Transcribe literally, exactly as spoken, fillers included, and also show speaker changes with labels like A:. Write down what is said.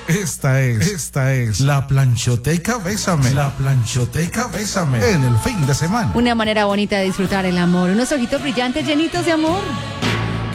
A: Esta es, esta es la planchoteca Bésame. La planchoteca Bésame en el fin de semana.
B: Una manera bonita de disfrutar el amor. Unos ojitos brillantes llenitos de amor.